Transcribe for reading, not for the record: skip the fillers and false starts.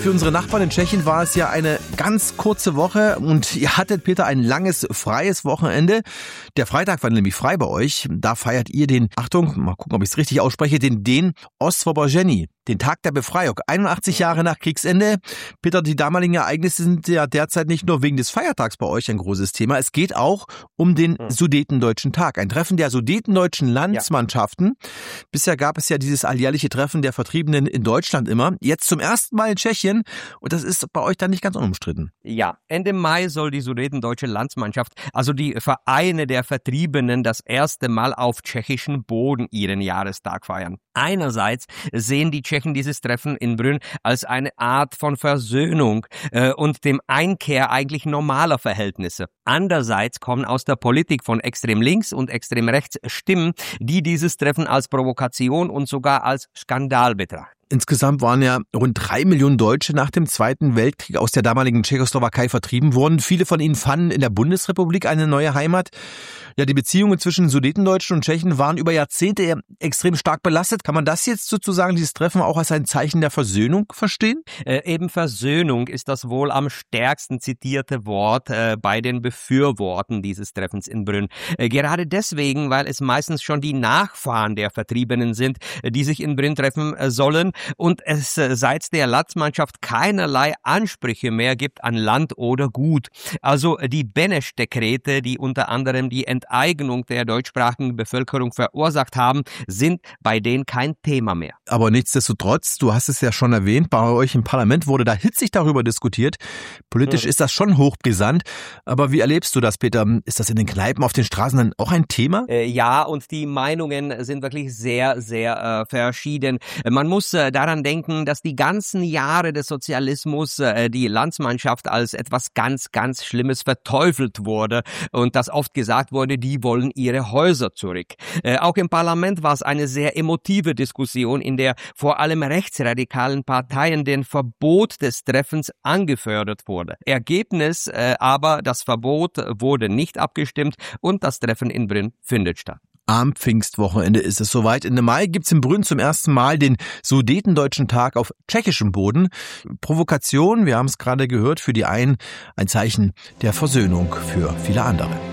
Für unsere Nachbarn in Tschechien war es ja eine ganz kurze Woche und ihr hattet, Peter, ein langes, freies Wochenende. Der Freitag war nämlich frei bei euch. Da feiert ihr den, Achtung, mal gucken, ob ich es richtig ausspreche, den Osvobožení, den Tag der Befreiung. 81 Jahre nach Kriegsende. Peter, die damaligen Ereignisse sind ja derzeit nicht nur wegen des Feiertags bei euch ein großes Thema. Es geht auch um den Sudetendeutschen Tag. Ein Treffen der sudetendeutschen Landsmannschaften. Bisher gab es ja dieses alljährliche Treffen der Vertriebenen in Deutschland immer. Jetzt zum ersten Mal in Tschechien. Und das ist bei euch dann nicht ganz unumstritten. Ja, Ende Mai soll die sudetendeutsche Landsmannschaft, also die Vereine der Vertriebenen, das erste Mal auf tschechischem Boden ihren Jahrestag feiern. Einerseits sehen die Tschechen dieses Treffen in Brünn als eine Art von Versöhnung und dem Einkehr eigentlich normaler Verhältnisse. Andererseits kommen aus der Politik von extrem links und extrem rechts Stimmen, die dieses Treffen als Provokation und sogar als Skandal betrachten. Insgesamt waren ja rund 3 Millionen Deutsche nach dem Zweiten Weltkrieg aus der damaligen Tschechoslowakei vertrieben worden. Viele von ihnen fanden in der Bundesrepublik eine neue Heimat. Ja, die Beziehungen zwischen Sudetendeutschen und Tschechen waren über Jahrzehnte extrem stark belastet. Kann man das jetzt sozusagen, dieses Treffen, auch als ein Zeichen der Versöhnung verstehen? Eben Versöhnung ist das wohl am stärksten zitierte Wort bei den Befürwortern dieses Treffens in Brünn. Gerade deswegen, weil es meistens schon die Nachfahren der Vertriebenen sind, die sich in Brünn treffen sollen und es seit der Landsmannschaft keinerlei Ansprüche mehr gibt an Land oder Gut. Also die Beneš-Dekrete, die unter anderem die Enteignung der deutschsprachigen Bevölkerung verursacht haben, sind bei denen kein Thema mehr. Aber nichtsdestotrotz, du hast es ja schon erwähnt, bei euch im Parlament wurde da hitzig darüber diskutiert. Politisch ist das schon hochbrisant. Aber wie erlebst du das, Peter? Ist das in den Kneipen, auf den Straßen dann auch ein Thema? Ja, und die Meinungen sind wirklich sehr, sehr verschieden. Man muss daran denken, dass die ganzen Jahre des Sozialismus die Landsmannschaft als etwas ganz, ganz Schlimmes verteufelt wurde und dass oft gesagt wurde, die wollen ihre Häuser zurück. Auch im Parlament war es eine sehr emotive Diskussion, in der vor allem rechtsradikalen Parteien den Verbot des Treffens angefordert wurde. Ergebnis aber, das Verbot wurde nicht abgestimmt und das Treffen in Brünn findet statt. Am Pfingstwochenende ist es soweit. Ende Mai gibt's in Brünn zum ersten Mal den Sudetendeutschen Tag auf tschechischem Boden. Provokation, wir haben es gerade gehört, für die einen ein Zeichen der Versöhnung für viele andere.